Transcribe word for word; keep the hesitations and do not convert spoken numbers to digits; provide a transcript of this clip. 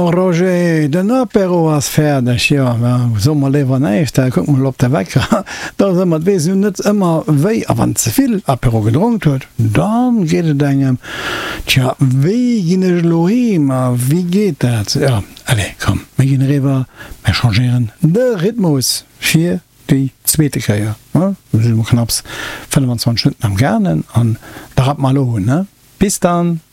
Roger, den Apero ass fertig, ja, so mal lewer neif, da guck mal op der Wecker. Da mat wees hun net immer wéi awan zevill Apero gedrunkt huet. Dann geht et engem, tja, wéi ginnech Loim, wie geht dat? Ja, allez, komm, mé gin Rewer, mé changeieren de Rhythmus fir die zweete Käier. Ja? Knapps fünfundzwanzig Stunden am Gernen an da hat mal lo, ne? Bis dann.